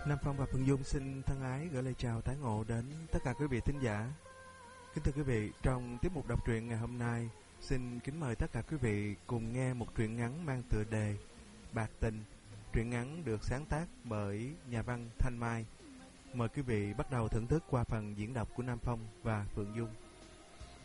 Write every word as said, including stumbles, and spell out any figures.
Nam Phong và Phương Dung xin thân ái gửi lời chào tái ngộ đến tất cả quý vị thính giả. Kính thưa quý vị, trong tiết mục đọc truyện ngày hôm nay, xin kính mời tất cả quý vị cùng nghe một truyện ngắn mang tựa đề Bạc Tình. Truyện ngắn được sáng tác bởi nhà văn Thanh Mai. Mời quý vị bắt đầu thưởng thức qua phần diễn đọc của Nam Phong và Phượng Dung.